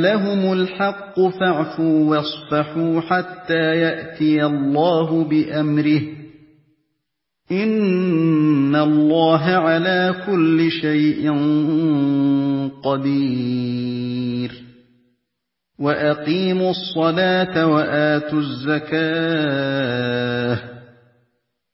لهم الحق فاعفوا واصفحوا حتى يأتي الله بأمره إن الله على كل شيء قدير وأقيموا الصلاة وآتوا الزكاة